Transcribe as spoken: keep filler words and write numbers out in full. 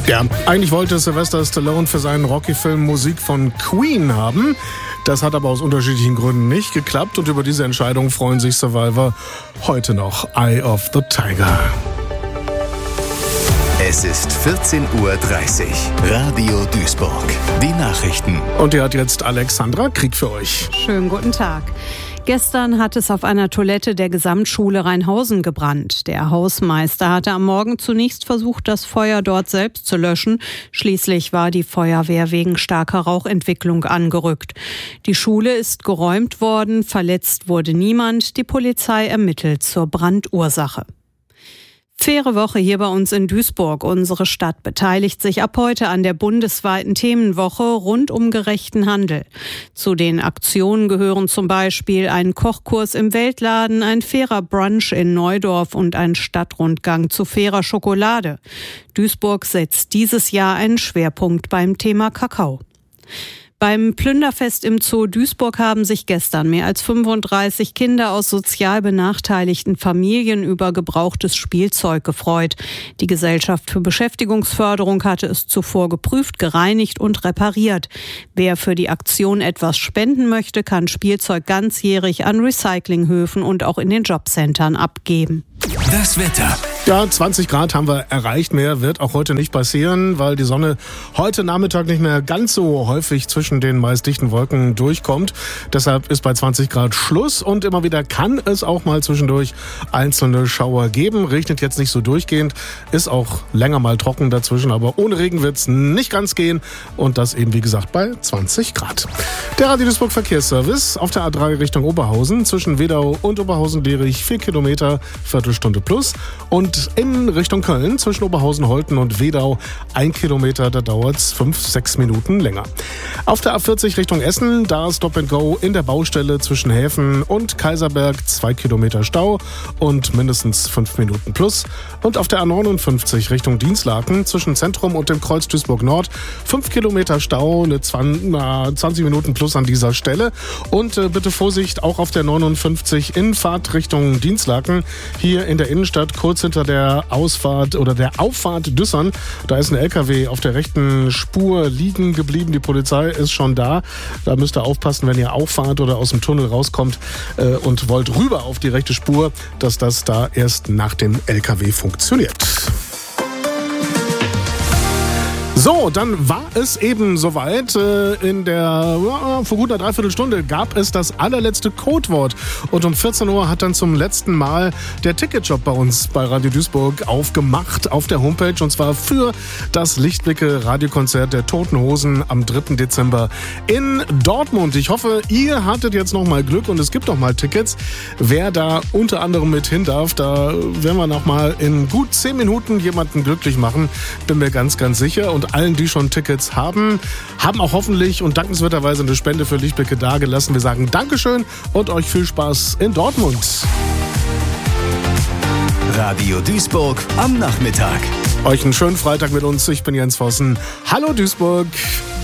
Ja, eigentlich wollte Sylvester Stallone für seinen Rocky-Film Musik von Queen haben. Das hat aber aus unterschiedlichen Gründen nicht geklappt und über diese Entscheidung freuen sich Survivor heute noch. Eye of the Tiger. Es ist vierzehn Uhr dreißig. Radio Duisburg. Die Nachrichten. Und hier hat jetzt Alexandra Krieg für euch. Schönen guten Tag. Gestern hat es auf einer Toilette der Gesamtschule Rheinhausen gebrannt. Der Hausmeister hatte am Morgen zunächst versucht, das Feuer dort selbst zu löschen. Schließlich war die Feuerwehr wegen starker Rauchentwicklung angerückt. Die Schule ist geräumt worden, verletzt wurde niemand. Die Polizei ermittelt zur Brandursache. Faire Woche hier bei uns in Duisburg. Unsere Stadt beteiligt sich ab heute an der bundesweiten Themenwoche rund um gerechten Handel. Zu den Aktionen gehören zum Beispiel ein Kochkurs im Weltladen, ein fairer Brunch in Neudorf und ein Stadtrundgang zu fairer Schokolade. Duisburg setzt dieses Jahr einen Schwerpunkt beim Thema Kakao. Beim Plünderfest im Zoo Duisburg haben sich gestern mehr als fünfunddreißig Kinder aus sozial benachteiligten Familien über gebrauchtes Spielzeug gefreut. Die Gesellschaft für Beschäftigungsförderung hatte es zuvor geprüft, gereinigt und repariert. Wer für die Aktion etwas spenden möchte, kann Spielzeug ganzjährig an Recyclinghöfen und auch in den Jobcentern abgeben. Das Wetter. Ja, zwanzig Grad haben wir erreicht. Mehr wird auch heute nicht passieren, weil die Sonne heute Nachmittag nicht mehr ganz so häufig zwischen den meist dichten Wolken durchkommt. Deshalb ist bei zwanzig Grad Schluss und immer wieder kann es auch mal zwischendurch einzelne Schauer geben. Regnet jetzt nicht so durchgehend, ist auch länger mal trocken dazwischen, aber ohne Regen wird's nicht ganz gehen und das eben wie gesagt bei zwanzig Grad. Der Radio Duisburg Verkehrsservice auf der A drei Richtung Oberhausen zwischen Wedau und Oberhausen-Derich vier Kilometer, Viertelstunde plus und in Richtung Köln zwischen Oberhausen-Holten und Wedau ein Kilometer, da dauert's fünf, sechs Minuten länger. Auf der A vierzig Richtung Essen, da Stop and Go in der Baustelle zwischen Häfen und Kaiserberg, zwei Kilometer Stau und mindestens fünf Minuten plus. Und auf der A neunundfünfzig Richtung Dienstlaken zwischen Zentrum und dem Kreuz Duisburg Nord, fünf Kilometer Stau, eine zwanzig Minuten plus an dieser Stelle. Und äh, bitte Vorsicht, auch auf der neunundfünfzig in Fahrtrichtung Dienstlaken, hier in der Innenstadt, kurz hinter der Ausfahrt oder der Auffahrt Düssern. Da ist ein L K W auf der rechten Spur liegen geblieben. Die Polizei ist schon da. Da müsst ihr aufpassen, wenn ihr auffahrt oder aus dem Tunnel rauskommt äh, und wollt rüber auf die rechte Spur, dass das da erst nach dem L K W funktioniert. So, dann war es eben soweit. In der, ja, vor gut einer Dreiviertelstunde gab es das allerletzte Codewort. Und um vierzehn Uhr hat dann zum letzten Mal der Ticketshop bei uns bei Radio Duisburg aufgemacht auf der Homepage. Und zwar für das Lichtblicke-Radiokonzert der Toten Hosen am dritten Dezember in Dortmund. Ich hoffe, ihr hattet jetzt noch mal Glück und es gibt noch mal Tickets. Wer da unter anderem mit hin darf, da werden wir noch mal in gut zehn Minuten jemanden glücklich machen. Bin mir ganz, ganz sicher. Und allen, die schon Tickets haben, haben auch hoffentlich und dankenswerterweise eine Spende für Lichtblicke dagelassen. Wir sagen Dankeschön und euch viel Spaß in Dortmund. Radio Duisburg am Nachmittag. Euch einen schönen Freitag mit uns. Ich bin Jens Vossen. Hallo Duisburg.